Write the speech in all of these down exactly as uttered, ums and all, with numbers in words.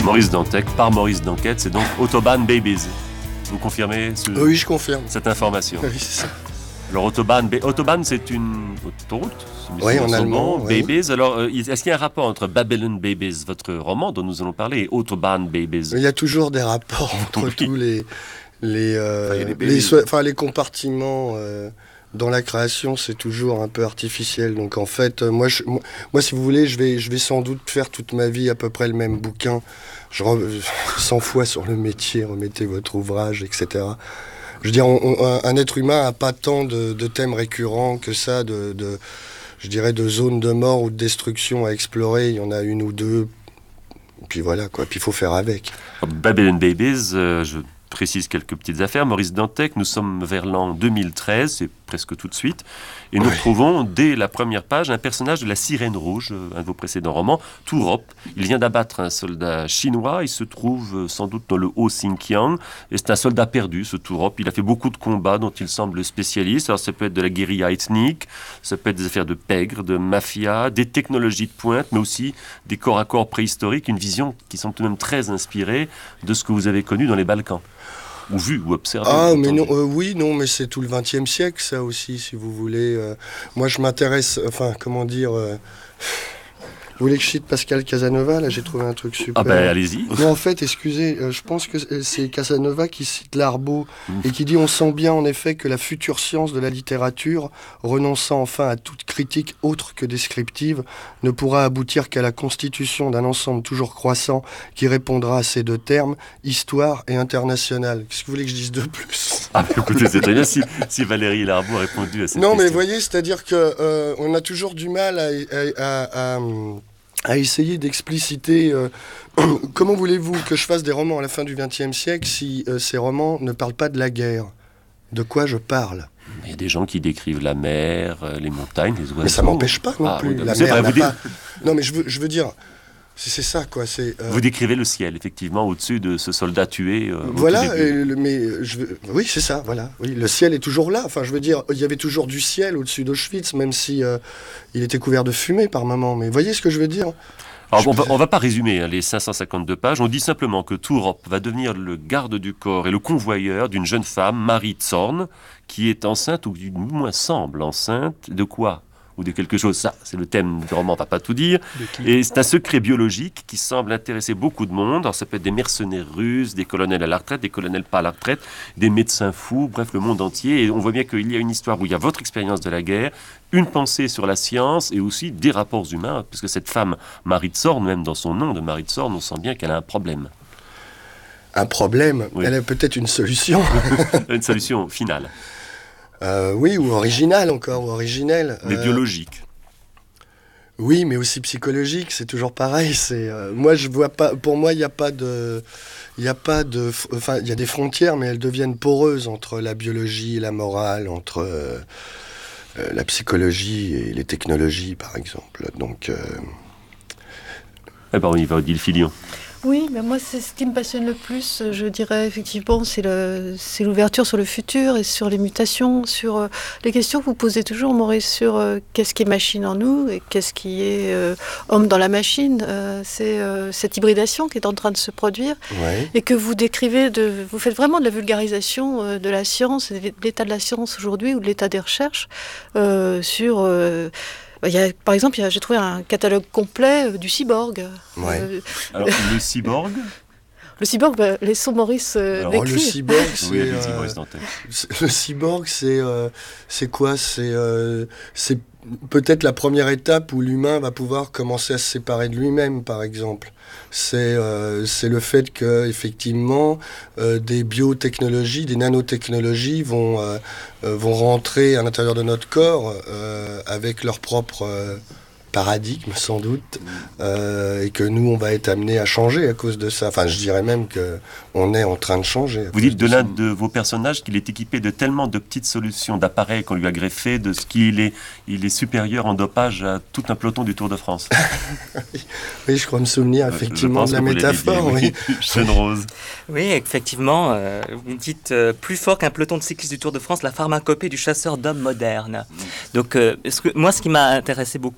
Maurice Dantec, par Maurice D'Enquête, c'est donc Autobahn Babies. Vous confirmez ce, Oui, je confirme. cette information? Oui, c'est ça. Alors Autobahn, Autobahn c'est une autoroute. Oui, en allemand. Oui. Babies, alors euh, est-ce qu'il y a un rapport entre Babylon Babies, votre roman dont nous allons parler, et Autobahn Babies? Il y a toujours des rapports entre Oui. tous les, les, euh, Enfin, il y a les les, babies. so- enfin, les compartiments euh, dans la création, c'est toujours un peu artificiel. Donc en fait, euh, moi, je, moi, moi, si vous voulez, je vais, je vais sans doute faire toute ma vie à peu près le même bouquin. Je re- cent fois sur le métier, remettez votre ouvrage, et cetera. Je veux dire, on- on- un, un être humain n'a pas tant de, de thèmes récurrents que ça, de, de, je dirais, de zones de mort ou de destruction à explorer. Il y en a une ou deux. Puis voilà, quoi. Puis il faut faire avec. Babylon Babies, euh, je précise quelques petites affaires. Maurice Dantec, nous sommes vers l'an deux mille treize, c'est presque tout de suite, et nous Oui. retrouvons dès la première page un personnage de la Sirène Rouge, euh, un de vos précédents romans, Tourop. Il vient d'abattre un soldat chinois, il se trouve euh, sans doute dans le Haut-Xinjiang, et c'est un soldat perdu, ce Tourop. Il a fait beaucoup de combats dont il semble spécialiste. Alors ça peut être de la guérilla ethnique, ça peut être des affaires de pègre, de mafia, des technologies de pointe, mais aussi des corps à corps préhistoriques, une vision qui semble tout de même très inspirée de ce que vous avez connu dans les Balkans. Ou vu, ou observé. Ah, mais entendu. non, euh, oui, non, mais c'est tout le vingtième siècle, ça aussi, si vous voulez. Euh, moi, je m'intéresse, enfin, comment dire... euh, vous voulez que je cite Pascal Casanova? Là, j'ai trouvé un truc super. Ah ben allez-y. Non, en fait, excusez, euh, je pense que c'est Casanova qui cite Larbeau et qui dit « On sent bien en effet que la future science de la littérature, renonçant enfin à toute critique autre que descriptive, ne pourra aboutir qu'à la constitution d'un ensemble toujours croissant qui répondra à ces deux termes, histoire et international. » Qu'est-ce que vous voulez que je dise de plus? Ah ben écoutez, c'est très bien si, si Valérie Larbeau a répondu à cette Non, mais question. voyez, c'est-à-dire que euh, on a toujours du mal à, à, à, à, à essayer d'expliciter. euh, comment voulez-vous que je fasse des romans à la fin du vingtième siècle si euh, ces romans ne parlent pas de la guerre? De quoi je parle? Il y a des gens qui décrivent la mer, euh, les montagnes, les oiseaux. Mais ça m'empêche pas non Ah, plus. oui, La c'est mer vrai, n'a vous, dé- pas... Non, mais je veux, je veux dire, c'est c'est ça, quoi. C'est, euh, vous décrivez le ciel, effectivement, au-dessus de ce soldat tué. euh, au tout Voilà, début. et le- mais je veux- oui, c'est ça, voilà. Oui, le ciel est toujours là. Enfin, je veux dire, il y avait toujours du ciel au-dessus d'Auschwitz, même si euh, il était couvert de fumée par moments. Mais voyez ce que je veux dire? Alors, on va, on va pas résumer hein, les cinq cent cinquante-deux pages. On dit simplement que Tourop va devenir le garde du corps et le convoyeur d'une jeune femme, Marie Zorn, qui est enceinte, ou du moins semble enceinte, de quoi? Ou de quelque chose. Ça, c'est le thème du roman, on va pas tout dire. Et c'est un secret biologique qui semble intéresser beaucoup de monde. Alors ça peut être des mercenaires russes, des colonels à la retraite, des colonels pas à la retraite, des médecins fous, bref, le monde entier. Et on voit bien qu'il y a une histoire où il y a votre expérience de la guerre, une pensée sur la science et aussi des rapports humains, puisque cette femme, Marie Zorn, même dans son nom de Marie Zorn, on sent bien qu'elle a un problème. Un problème, Oui. elle a peut-être une solution. Une solution finale, Euh, oui, ou originale encore, ou originelle. mais Euh, biologique. Oui, mais aussi psychologique, c'est toujours pareil. C'est euh, moi, je vois pas. Pour moi, il n'y a pas de, il y a pas de. Enfin, il y a des frontières, mais elles deviennent poreuses entre la biologie et la morale, entre euh, euh, la psychologie et les technologies, par exemple. Donc, euh, Eh ben, on y va, Odile Filion. Oui, mais moi, c'est ce qui me passionne le plus, je dirais, effectivement, c'est le, c'est l'ouverture sur le futur et sur les mutations, sur euh, les questions que vous posez toujours, Maurice, sur euh, qu'est-ce qui est machine en nous et qu'est-ce qui est euh, homme dans la machine. Euh, c'est euh, cette hybridation qui est en train de se produire ouais. et que vous décrivez, de, vous faites vraiment de la vulgarisation euh, de la science et de l'état de la science aujourd'hui ou de l'état des recherches euh, sur... Euh, il y a, par exemple, il y a, j'ai trouvé un catalogue complet euh, du cyborg. Ouais. Euh, Alors, le cyborg. le cyborg, bah, laissons Maurice euh, Alors, Oh, le l'écrire. cyborg, c'est Oui, allez-y, euh, Maurice Dantec. c'est- le cyborg, c'est euh, c'est quoi? C'est euh, c'est peut-être la première étape où l'humain va pouvoir commencer à se séparer de lui-même, par exemple. C'est euh, c'est le fait que effectivement euh, des biotechnologies, des nanotechnologies vont euh, euh, vont rentrer à l'intérieur de notre corps euh, avec leur propre euh, paradigme sans doute, euh, et que nous on va être amené à changer à cause de ça. Enfin, je dirais même que on est en train de changer. à Vous cause dites de ça. l'un de vos personnages qu'il est équipé de tellement de petites solutions, d'appareils qu'on lui a greffés, de ce qu'il est, il est supérieur en dopage à tout un peloton du Tour de France. Oui, je crois me souvenir Je effectivement pense de la que vous l'avez métaphore. dit, Oui. Jeune Rose. Oui, effectivement, euh, vous dites euh, plus fort qu'un peloton de cyclistes du Tour de France, la pharmacopée du chasseur d'hommes moderne. Donc, euh, ce que, moi, ce qui m'a intéressé beaucoup, c'est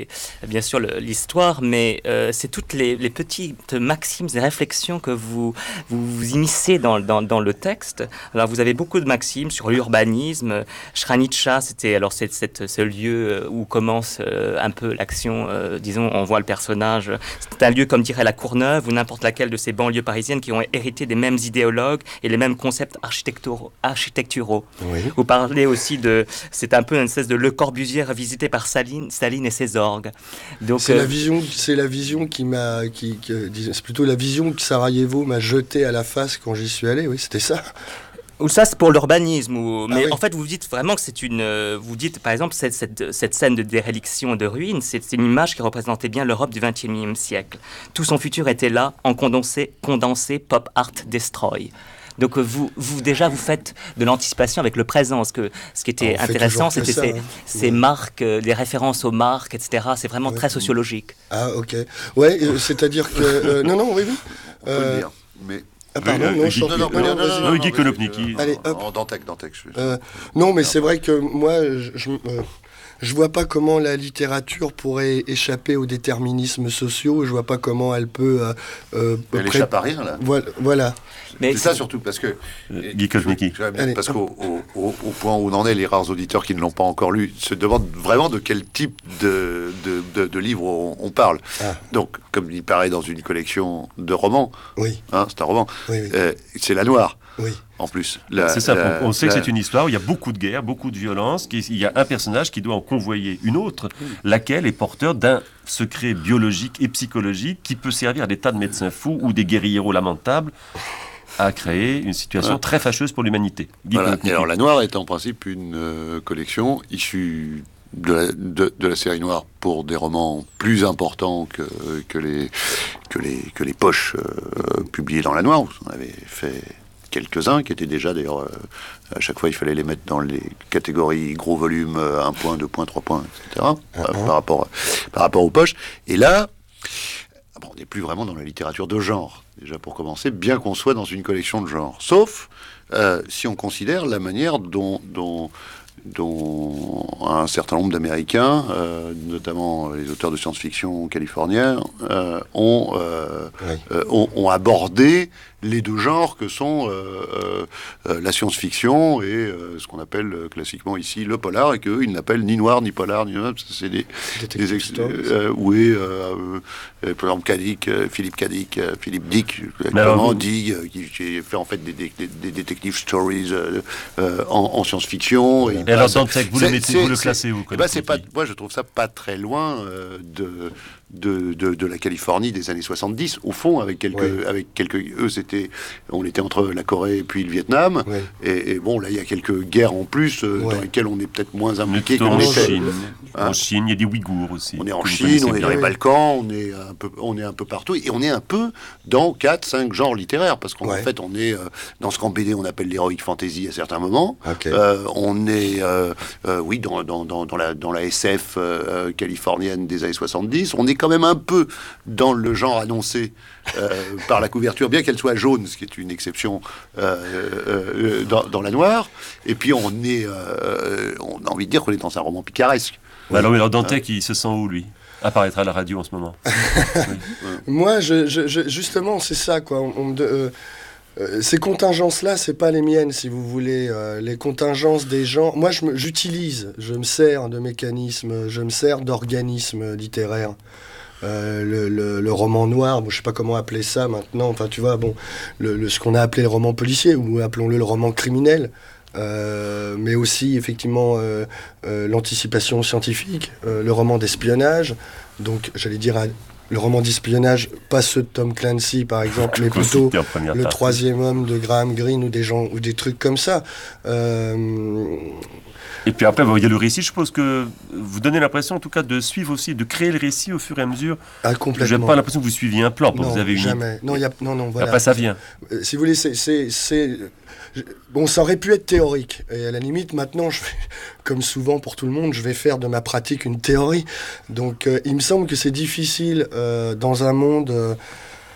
c'est bien sûr le, l'histoire, mais euh, c'est toutes les, les petites maximes et réflexions que vous vous, vous immiscez dans, dans, dans le texte. Alors vous avez beaucoup de maximes sur l'urbanisme. Sranica, c'était alors c'est, c'est ce lieu où commence euh, un peu l'action. Euh, disons, on voit le personnage. C'est un lieu, comme dirait la Courneuve ou n'importe laquelle de ces banlieues parisiennes qui ont hérité des mêmes idéologues et les mêmes concepts architecturaux. architecturaux. Oui. Vous parlez aussi de, c'est un peu une espèce de Le Corbusier revisité par Saline, Staline et ses orgues. Donc c'est euh, la vision, c'est la vision qui m'a, qui, qui- c'est plutôt la vision que Sarajevo m'a jeté à la face quand j'y suis allé. Oui, c'était ça. Ou ça, c'est pour l'urbanisme. Ou... Mais Ah oui. en fait, vous dites vraiment que c'est une... euh, Vous dites, par exemple, cette, cette, cette scène de déréliction et de ruine, c'est, c'est une image qui représentait bien l'Europe du vingt et unième siècle. Tout son futur était là, en condensé, condensé, pop art destroy. Donc euh, vous, vous, déjà, vous faites de l'anticipation avec le présent. Ce, que, ce qui était On fait intéressant, toujours que c'était ça, ces, hein. ces Ouais. marques, euh, les références aux marques, et cetera. C'est vraiment Ouais. très sociologique. Ah, ok. Ouais, euh, c'est-à-dire que euh, non, non, oui, oui. On peut Euh, le dire. Mais Ah, pardon, Oui, non, euh, je Guy- t'en non, prie. non, Non, non, non, vas-y. non, Oui, non, Guy vas-y, Konopnicki. euh, Allez, en- hop. En Dantec, Dantec. je- Euh, non, mais c'est vrai que moi, je, je, euh, je vois pas comment la littérature pourrait échapper aux déterminismes sociaux. Je vois pas comment elle peut. Euh, euh, Elle pré- échappe à rien, là. Voilà. voilà. Mais C'est ça surtout, parce que... Euh, Guy Konopnicki. Je- je- Allez, Parce qu'au au, au- au point où on en est, les rares auditeurs qui ne l'ont pas encore lu se demandent vraiment de quel type de, de, de, de livre on, on parle. Ah. Donc, comme il paraît dans une collection de romans, Oui, hein, c'est un roman, oui, oui. euh, c'est La Noire, oui. en plus. La- C'est ça, la- on, on sait la- que c'est une histoire où il y a beaucoup de guerre, beaucoup de violence, qu'il- il y a un personnage qui doit en convoyer une autre, laquelle est porteur d'un secret biologique et psychologique qui peut servir à des tas de médecins fous ou des guérilleros lamentables à créer une situation Voilà. très fâcheuse pour l'humanité. Guy Voilà. Konopnicki. Et alors, La Noire est en principe une euh, collection issue de la, de, de la série Noire pour des romans plus importants que, que, les, que, les, que les poches euh, publiées dans La Noire. On avait fait quelques-uns qui étaient déjà, d'ailleurs, euh, à chaque fois, il fallait les mettre dans les catégories gros volume, euh, un point, deux points, trois points, et cetera, Uh-huh. par, par rapport, par rapport aux poches. Et là, ah bon, on n'est plus vraiment dans la littérature de genre, déjà pour commencer, bien qu'on soit dans une collection de genre. Sauf euh, si on considère la manière dont, dont, dont un certain nombre d'Américains, euh, notamment les auteurs de science-fiction californiens, euh, ont, euh, Oui. euh, ont, ont abordé les deux genres que sont euh, euh, euh, la science-fiction et euh, ce qu'on appelle euh, classiquement ici le polar, et qu'eux, ils n'appellent ni noir, ni polar, ni noir, c'est des, Detective des ex- Stories. euh, oui, euh, euh, par exemple Cadic, euh, Philippe Cadic, euh, Philippe Dick, Mais alors, actuellement vous- Dig, euh, qui, qui fait en fait des, des, des, des detective stories euh, euh, en, en science-fiction. Et alors, Dantec, vous le c'est- mettez, c'est- vous le c'est- classez où, eh ben, c'est pas, Konopnicki moi, je trouve ça pas très loin euh, de, de, de, de la Californie des années soixante-dix, au fond, avec quelques, Oui. avec quelques, eux, c'était, on était entre la Corée et puis le Vietnam, Oui. et, et bon, là, il y a quelques guerres en plus euh, Ouais. dans lesquelles on est peut-être moins On est impliqué plutôt que en l'on était. Chine. Hein. En Chine, il y a des Ouïghours aussi. On est en que vous Chine, connaissez on est dans bien. les Balkans, on est un peu, on est un peu partout, et on est un peu dans quatre, cinq genres littéraires, parce qu'en Ouais. fait, on est euh, dans ce qu'en B D on appelle l'heroic fantasy à certains moments. Ok. Euh, on est, euh, euh, oui, dans, dans, dans, dans la, dans la S F euh, californienne des années soixante-dix. On est quand même un peu dans le genre annoncé euh, par la couverture, bien qu'elle soit jaune, ce qui est une exception euh, euh, dans, dans la noire. Et puis on est, euh, on a envie de dire qu'on est dans un roman picaresque. Bah alors, alors Dantec, il se sent où, lui? Apparaîtra à la radio en ce moment. Moi, je, je- je- justement, c'est ça, quoi. On- on me de- euh, euh, ces contingences-là, c'est pas les miennes, si vous voulez. Euh, les contingences des gens. Moi, je me- j'utilise, je me sers de mécanismes, je me sers d'organismes littéraires. Euh, le, le- le roman noir, bon, je sais pas comment appeler ça maintenant. Enfin, tu vois, bon, le, le- ce qu'on a appelé le roman policier, ou appelons-le le roman criminel. Euh, mais aussi effectivement euh, euh, l'anticipation scientifique, euh, le roman d'espionnage, donc j'allais dire un- le roman d'espionnage, pas ceux de Tom Clancy par exemple, mais Qu'on plutôt citait en première le partie. troisième homme de Graham Greene ou des gens ou des trucs comme ça. Euh, Et puis après, bon, il y a le récit. Je suppose que vous donnez l'impression, en tout cas, de suivre aussi, de créer le récit au fur et à mesure. ah, Je complètement. n'ai pas l'impression que vous suiviez un plan. Non, Vous avez une. jamais. Non, il y a, non, non, voilà. Après, ça vient. Euh, si vous voulez, c'est, c'est, c'est- je- bon, ça aurait pu être théorique. Et à la limite, maintenant, je vais, comme souvent pour tout le monde, je vais faire de ma pratique une théorie. Donc, euh, il me semble que c'est difficile euh, dans un monde euh,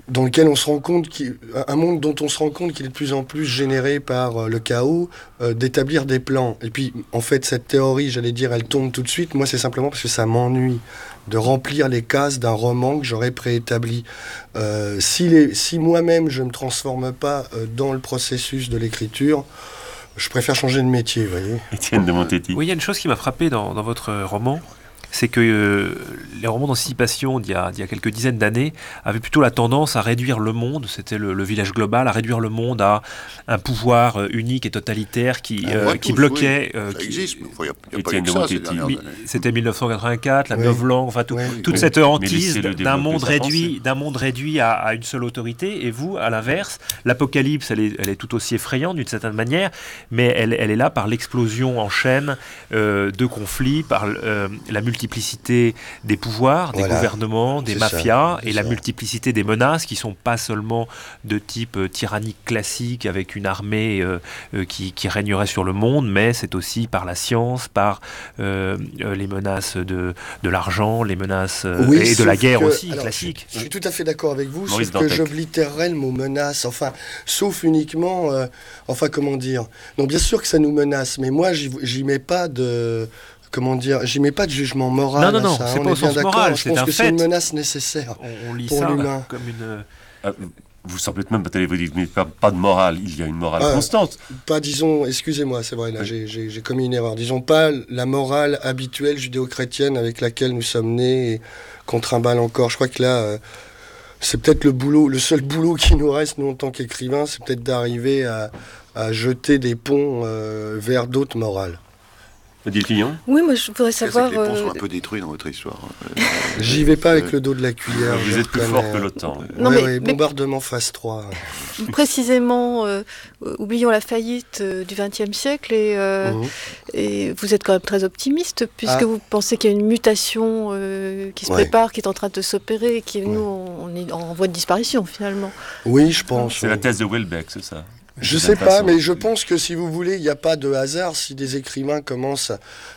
dans lequel on se rend compte qu'il, un monde dont on se rend compte qu'il est de plus en plus généré par euh, le chaos, euh, d'établir des plans. Et puis, en fait, cette théorie, j'allais dire, elle tombe tout de suite. Moi, c'est simplement parce que ça m'ennuie de remplir les cases d'un roman que j'aurais préétabli. Euh, si, les, si moi-même, je ne me transforme pas euh, dans le processus de l'écriture, je préfère changer de métier, vous voyez. Étienne de Montetti. Oui, il y a une chose qui m'a frappé dans, dans votre roman, c'est que euh, les romans d'anticipation d'il y a, d'il y a quelques dizaines d'années avaient plutôt la tendance à réduire le monde, c'était le, le village global, à réduire le monde à un pouvoir euh, unique et totalitaire qui, euh, qui tous, bloquait... Oui. Euh, ça qui, existe, mais il n'y a, y a pas Étienne eu que de ça ces Montetti. dernières mi- années. C'était mille neuf cent quatre-vingt-quatre, la Oui. novlangue, enfin tout, Oui. toute Oui. cette Mais hantise laissez-le d'un monde développer sa réduit, pensée. d'un monde réduit à, à une seule autorité. Et vous, à l'inverse, l'apocalypse, elle est, elle est tout aussi effrayante d'une certaine manière, mais elle, elle est là par l'explosion en chaîne euh, de conflits, par euh, la multiplicité des pouvoirs, des Voilà. gouvernements, des C'est mafias, ça, c'est et la ça. multiplicité des menaces qui sont pas seulement de type euh, tyrannique classique avec une armée euh, euh, qui, qui régnerait sur le monde, mais c'est aussi par la science, par euh, euh, les menaces de, de l'argent, les menaces euh, Oui, et de la sauf guerre que- aussi, alors, classique. Je suis tout à fait d'accord avec vous, Maurice sauf que Dantec. j'oblitérerais le mot menace, enfin, sauf uniquement, euh, enfin, comment dire. Donc, bien sûr que ça nous menace, mais moi, j'y j'y mets pas de, comment dire, j'y mets pas de jugement moral. Non, non, à non, ça, c'est on pas est au bien sens d'accord. moral, Je c'est pense un que c'est fait. une menace nécessaire. On, on lit pour ça l'humain. comme une... Ah, vous semblez même vous dites, mais pas, pas de morale, il y a une morale Ah. constante. Pas, disons, excusez-moi, c'est vrai, là, Oui. j'ai- j'ai j'ai commis une erreur. Disons pas la morale habituelle judéo-chrétienne avec laquelle nous sommes nés et qu'on trimballe encore. Je crois que là, euh, c'est peut-être le boulot, le seul boulot qui nous reste, nous, en tant qu'écrivains, c'est peut-être d'arriver à, à jeter des ponts euh, vers d'autres morales. Odile Fillon. Oui, moi je voudrais C'est savoir. que les ponts sont euh, un peu détruits dans votre histoire. J'y vais pas avec le dos de la cuillère. Vous je êtes plus reconnais. fort que l'OTAN. Non, Ouais, mais- ouais, mais- bombardement phase trois. précisément, euh, euh, oublions la faillite euh, du XXe siècle et, euh, Mhm. et vous êtes quand même très optimiste puisque Ah. vous pensez qu'il y a une mutation euh, qui se Ouais. prépare, qui est en train de s'opérer et qui, Ouais. nous, on on est en voie de disparition finalement. Oui, je pense. C'est oui. la thèse de Welbeck, c'est ça. Je D'une sais pas, façon. mais je pense que si vous voulez, il n'y a pas de hasard si des écrivains commencent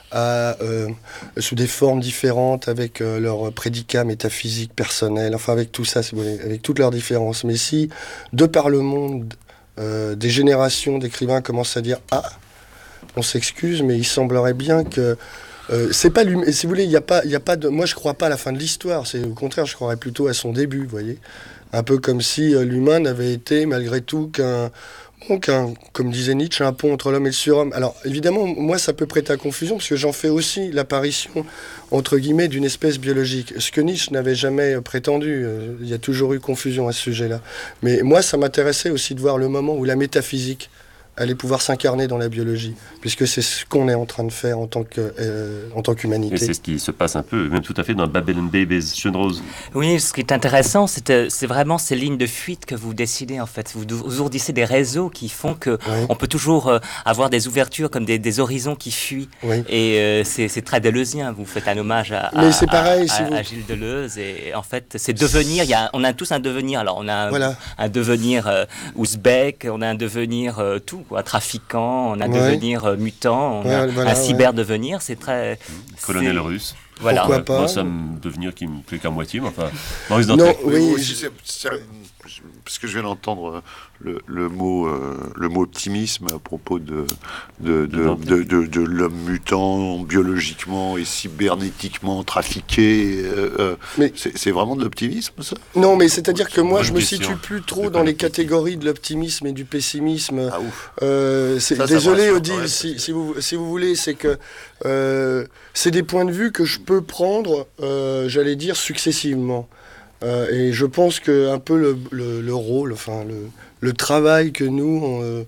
à, euh, sous des formes différentes, avec euh, leurs prédicats métaphysiques personnels, enfin avec tout ça, si vous voulez, avec toutes leurs différences. Mais si, de par le monde, euh, des générations d'écrivains commencent à dire « Ah, on s'excuse, mais il semblerait bien que... Euh, c'est pas l'hum- si vous voulez, il y a pas, il y a pas de. Moi, je crois pas à la fin de l'histoire. C'est au contraire, je croirais plutôt à son début. Vous voyez, un peu comme si euh, l'humain n'avait été malgré tout qu'un, bon, qu'un, comme disait Nietzsche, un pont entre l'homme et le surhomme. Alors évidemment, moi, ça peut prêter à confusion parce que j'en fais aussi l'apparition entre guillemets d'une espèce biologique. Ce que Nietzsche n'avait jamais euh, prétendu. Euh, il y a toujours eu confusion à ce sujet-là. Mais moi, ça m'intéressait aussi de voir le moment où la métaphysique allait pouvoir s'incarner dans la biologie, puisque c'est ce qu'on est en train de faire en tant que, euh, en tant Et qu'humanité. c'est ce qui se passe un peu, même tout à fait dans Babylon Babies. Schönrose. Oui, ce qui est intéressant, c'est euh, c'est vraiment ces lignes de fuite que vous décidez en fait. Vous, vous ourdissez des réseaux qui font que Oui. on peut toujours euh, avoir des ouvertures comme des, des horizons qui fuient. Oui. Et euh, c'est c'est très deleuzien. Vous faites un hommage à, Mais à- c'est pareil, à- si à- vous- à Gilles Deleuze. Et en fait, c'est devenir. Il y a, on a tous un devenir. Alors, on a un, Voilà. un devenir euh, ouzbek, on a un devenir euh, tout, quoi, trafiquant, on a un Ouais. devenir euh, mutant, on Ouais, a voilà, un ouais. cyber-devenir. C'est très. Colonel c'est- russe. Voilà. Pourquoi pas Moi, ça me devenir qui me plaît qu'à moitié, mais enfin. Maurice Non, Dantec. oui, moi aussi, je- c'est- c'est- parce que je viens d'entendre euh, le, le mot, euh, le mot optimisme à propos de, de, de, Dantec. de, de- de l'homme mutant, biologiquement et cybernétiquement trafiqué. euh, euh, Mais- c'est c'est vraiment de l'optimisme, ça? Non, mais c'est-à-dire que moi, Bonne je me question. situe plus Je trop connais dans les pas. catégories de l'optimisme et du pessimisme. Ah ouf. Euh, c'est- Ça, ça me désolé, rassure, Odile, quand même, si, parce que- si vous, si vous voulez, c'est que euh, c'est des points de vue que je peux prendre, euh, j'allais dire, successivement. Euh, et je pense que un peu le, le- le rôle, enfin le, le travail que nous, on, euh,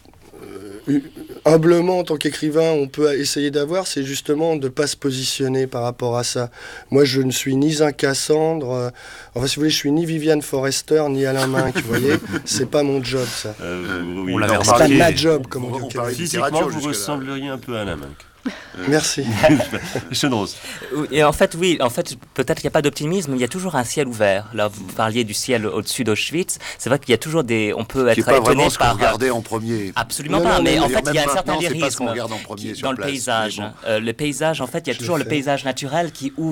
euh, humblement en tant qu'écrivain, on peut essayer d'avoir, c'est justement de ne pas se positionner par rapport à ça. Moi, je ne suis ni un Cassandre, euh, enfin si vous voulez, je suis ni Viviane Forrester, ni Alain Minc, vous voyez, c'est pas mon job, ça. Euh, oui, On l'avait non, C'est pas remarqué. ma job, comme on On dit au parlait Québec. de Physiquement, littérature vous jusque-là. ressembleriez un peu à Alain Minc. Merci. Schönrose. Oui, Et en fait, oui, en fait, peut-être qu'il n'y a pas d'optimisme, mais il y a toujours un ciel ouvert. Là, vous parliez du ciel au-dessus d'Auschwitz. C'est vrai qu'il y a toujours des. On peut Qui être n'est pas étonné vraiment ce qu'on par. regardait en premier. Absolument Non, pas, non, mais non, en D'ailleurs, fait, il y a un même certain maintenant, c'est pas ce lyrisme qu'on regarde en premier qui- sur dans le place, paysage. mais bon. Euh, le paysage, en fait, il y a Je toujours le le fais. paysage naturel qui ouvre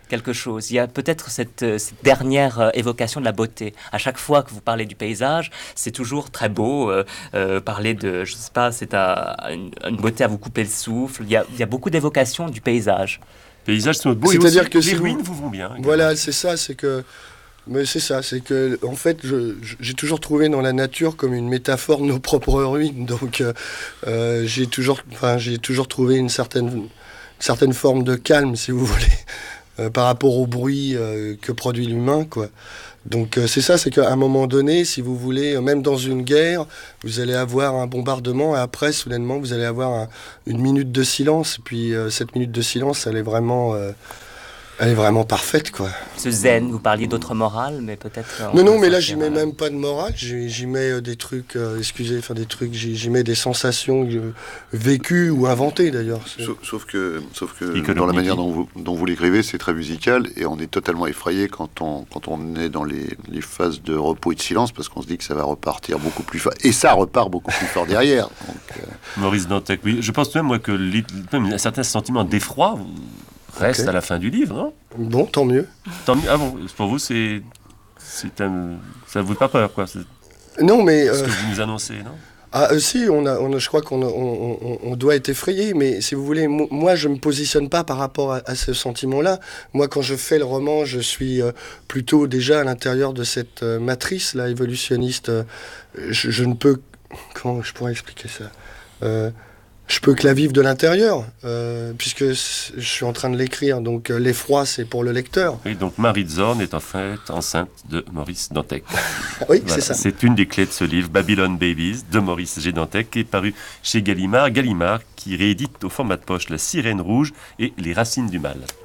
quelque chose. Il y a peut-être cette, euh, cette dernière euh, évocation de la beauté. À chaque fois que vous parlez du paysage, c'est toujours très beau. Euh, euh, parler de, je sais pas, c'est à, une, une beauté à vous couper le souffle. Il y a, il y a beaucoup d'évocations du paysage. Paysages sont beaux. C'est-à-dire que les si ruines vous... vous vont bien. également. Voilà, c'est ça, c'est que... Mais c'est ça, c'est que, en fait, je- je- j'ai toujours trouvé dans la nature comme une métaphore de nos propres ruines. Donc, euh, euh, j'ai toujours, enfin, j'ai toujours trouvé une certaine, une certaine forme de calme, si vous voulez, euh, par rapport au bruit euh, que produit l'humain, quoi. Donc, euh, c'est ça, c'est qu'à un moment donné, si vous voulez, euh, même dans une guerre, vous allez avoir un bombardement et après, soudainement, vous allez avoir un- une minute de silence. Et puis, euh, cette minute de silence, elle est vraiment, euh, elle est vraiment parfaite, quoi. Ce zen, vous parliez d'autres morales, mais peut-être... euh, on Non, non, peut mais là, sortir, j'y mets euh, même pas de morale, j'y j'y mets euh, des trucs, euh, excusez, enfin des trucs, j'y j'y mets des sensations euh, vécues ou inventées d'ailleurs. C'est- Sauf, sauf que, sauf que Économique. dans la manière dont vous, dont vous l'écrivez, c'est très musical et on est totalement effrayé quand on, quand on est dans les, les phases de repos et de silence parce qu'on se dit que ça va repartir beaucoup plus fort. Et ça repart beaucoup plus fort derrière. Donc, euh, Maurice Dantec, oui. Je pense même, moi, que li- même un certain sentiment d'effroi reste Ok. à la fin du livre, non Bon, tant mieux. Tant mieux. Ah bon, pour vous, c'est... c'est un... ça ne vous fait pas peur, quoi, c'est Non, mais ce euh, que vous nous annoncez, non ah, euh, si, on a, on a- je crois qu'on a- on, on- on doit être effrayé, mais si vous voulez, mo- moi, je me positionne pas par rapport à, à ce sentiment-là. Moi, quand je fais le roman, je suis euh, plutôt déjà à l'intérieur de cette euh, matrice, là, évolutionniste. Euh, je, je ne peux... Comment je pourrais expliquer ça Euh, Je peux que la vivre de l'intérieur, euh, puisque c- je suis en train de l'écrire. Donc, euh, l'effroi, c'est pour le lecteur. Oui, donc Marie Zorn est en fait enceinte de Maurice Dantec. Oui, Voilà, c'est ça. c'est une des clés de ce livre, Babylon Babies, de Maurice G. Dantec, qui est paru chez Gallimard. Gallimard qui réédite au format de poche La Sirène Rouge et Les Racines du Mal.